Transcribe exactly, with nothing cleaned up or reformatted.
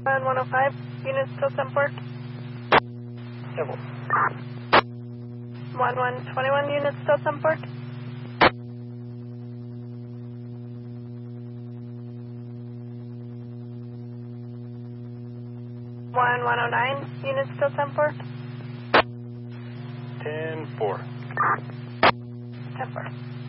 one one oh five, units still ten port. Civil. one one twenty-one, units still ten port. one one oh nine, units still ten port. ten four. ten four.